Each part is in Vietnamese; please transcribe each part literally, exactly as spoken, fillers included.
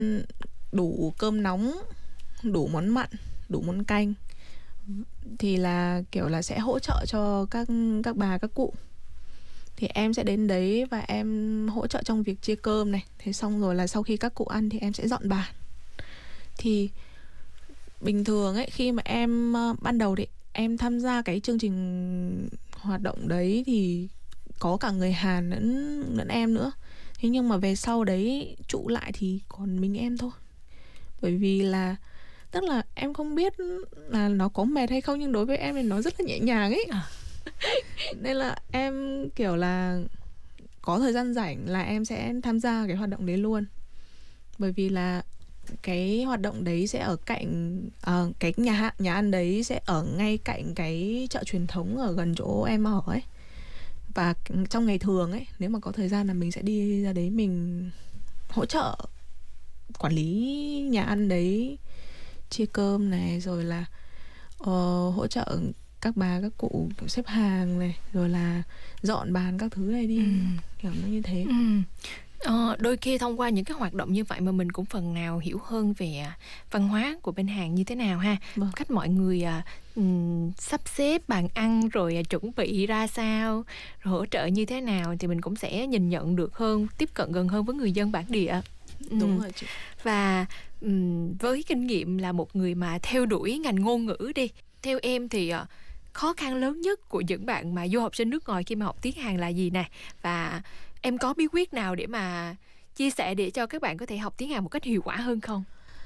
đủ cơm nóng, đủ món mặn, đủ món canh, thì là kiểu là sẽ hỗ trợ cho các các bà các cụ. Thì em sẽ đến đấy và em hỗ trợ trong việc chia cơm này. Thế xong rồi là sau khi các cụ ăn thì em sẽ dọn bàn. Thì bình thường ấy, khi mà em ờ, ban đầu thì em tham gia cái chương trình hoạt động đấy thì có cả người Hàn lẫn lẫn em nữa. Thế nhưng mà về sau đấy trụ lại thì còn mình em thôi. Bởi vì là tức là em không biết là nó có mệt hay không, nhưng đối với em thì nó rất là nhẹ nhàng ấy. À. Nên là em kiểu là có thời gian rảnh là em sẽ tham gia cái hoạt động đấy luôn. Bởi vì là cái hoạt động đấy sẽ ở cạnh ờ, cái nhà hàng- nhà ăn đấy sẽ ở ngay cạnh cái chợ truyền thống ở gần chỗ em ở ấy. Và trong ngày thường ấy, nếu mà có thời gian là mình sẽ đi ra đấy mình hỗ trợ quản lý nhà ăn đấy, chia cơm này, rồi là ờ, hỗ trợ các bà các cụ kiểu xếp hàng này, rồi là dọn bàn các thứ này đi. Ừ. Kiểu nó như thế. Ừ. Ờ, đôi khi thông qua những cái hoạt động như vậy mà mình cũng phần nào hiểu hơn về à, văn hóa của bên Hàn như thế nào ha. Vâng. Cách mọi người à, ừm, sắp xếp bàn ăn rồi à, chuẩn bị ra sao, rồi hỗ trợ như thế nào thì mình cũng sẽ nhìn nhận được hơn, tiếp cận gần hơn với người dân bản địa. Ừm. Đúng rồi chị. Và ừm, với kinh nghiệm là một người mà theo đuổi ngành ngôn ngữ đi, theo em thì à, khó khăn lớn nhất của những bạn mà du học sinh nước ngoài khi mà học tiếng Hàn là gì nè? Và em có bí quyết nào để mà chia sẻ để cho các bạn có thể học tiếng Hàn một cách hiệu quả hơn không?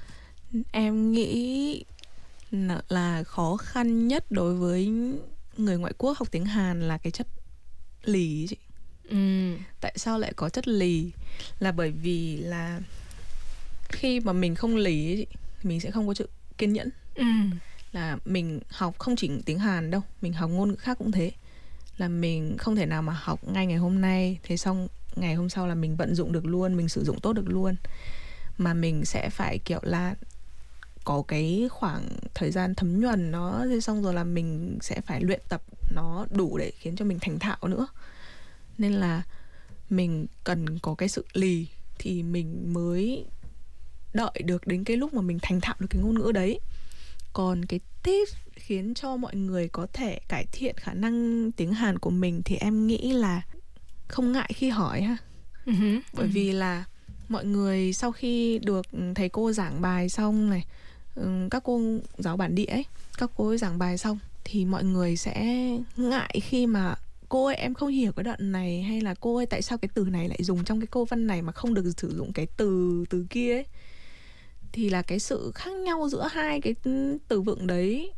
Em nghĩ là, là khó khăn nhất đối với người ngoại quốc học tiếng Hàn là cái chất lì ấy chị. Ừ. Tại sao lại có chất lì? Là bởi vì là khi mà mình không lì ấy chị, mình sẽ không có sự kiên nhẫn. Ừ. Là mình học không chỉ tiếng Hàn đâu, mình học ngôn ngữ khác cũng thế. Là mình không thể nào mà học ngay ngày hôm nay, thế xong ngày hôm sau là mình vận dụng được luôn, mình sử dụng tốt được luôn. Mà mình sẽ phải kiểu là có cái khoảng thời gian thấm nhuần nó, thế xong rồi là mình sẽ phải luyện tập nó đủ để khiến cho mình thành thạo nữa. Nên là mình cần có cái sự lì thì mình mới đợi được đến cái lúc mà mình thành thạo được cái ngôn ngữ đấy. Còn cái tip khiến cho mọi người có thể cải thiện khả năng tiếng Hàn của mình thì em nghĩ là không ngại khi hỏi ha. Uh-huh. Bởi vì là mọi người sau khi được thầy cô giảng bài xong này, các cô giáo bản địa ấy, các cô ấy giảng bài xong thì mọi người sẽ ngại khi mà cô ơi em không hiểu cái đoạn này, hay là cô ơi tại sao cái từ này lại dùng trong cái câu văn này mà không được sử dụng cái từ từ kia ấy. Thì là cái sự khác nhau giữa hai cái từ vựng đấy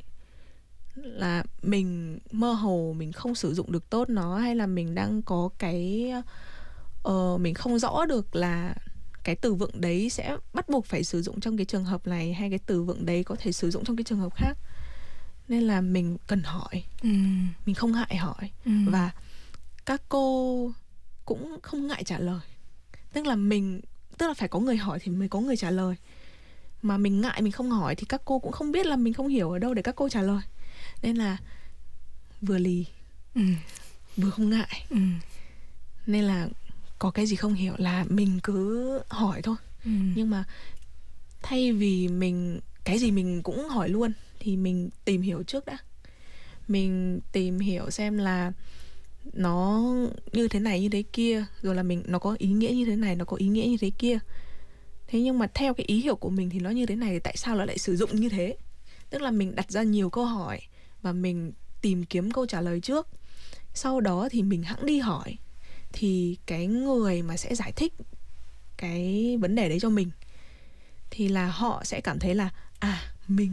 là mình mơ hồ, mình không sử dụng được tốt nó, hay là mình đang có cái uh, mình không rõ được là cái từ vựng đấy sẽ bắt buộc phải sử dụng trong cái trường hợp này, hay cái từ vựng đấy có thể sử dụng trong cái trường hợp khác. Nên là mình cần hỏi. ừ. Mình không ngại hỏi. ừ. Và các cô cũng không ngại trả lời. Tức là mình Tức là phải có người hỏi thì mới có người trả lời. Mà mình ngại, mình không hỏi thì các cô cũng không biết là mình không hiểu ở đâu để các cô trả lời. Nên là vừa lì, ừ. vừa không ngại. ừ. Nên là có cái gì không hiểu là mình cứ hỏi thôi. ừ. Nhưng mà thay vì mình cái gì mình cũng hỏi luôn thì mình tìm hiểu trước đã. Mình tìm hiểu xem là nó như thế này như thế kia, rồi là mình nó có ý nghĩa như thế này, nó có ý nghĩa như thế kia. Thế nhưng mà theo cái ý hiểu của mình thì nó như thế này, thì tại sao nó lại sử dụng như thế? Tức là mình đặt ra nhiều câu hỏi và mình tìm kiếm câu trả lời trước. Sau đó thì mình hẵng đi hỏi. Thì cái người mà sẽ giải thích cái vấn đề đấy cho mình thì là họ sẽ cảm thấy là à, mình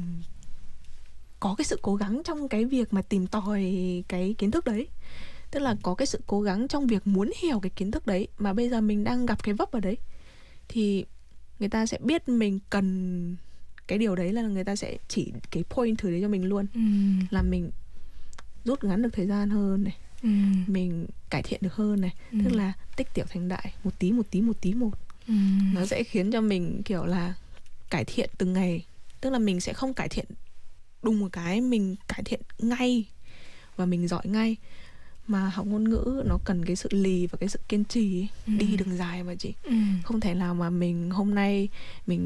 có cái sự cố gắng trong cái việc mà tìm tòi cái kiến thức đấy. Tức là có cái sự cố gắng trong việc muốn hiểu cái kiến thức đấy, mà bây giờ mình đang gặp cái vấp ở đấy. Thì người ta sẽ biết mình cần cái điều đấy, là người ta sẽ chỉ cái point thử đấy cho mình luôn. ừ. Là mình rút ngắn được thời gian hơn này, ừ. mình cải thiện được hơn này. ừ. Tức là tích tiểu thành đại, một tí một tí một tí một. ừ. Nó sẽ khiến cho mình kiểu là cải thiện từng ngày. Tức là mình sẽ không cải thiện đùng một cái mình cải thiện ngay và mình giỏi ngay, Mà học ngôn ngữ nó cần cái sự lì và cái sự kiên trì ấy. Ừ. Đi đường dài mà chị. Ừ. Không thể nào mà mình hôm nay mình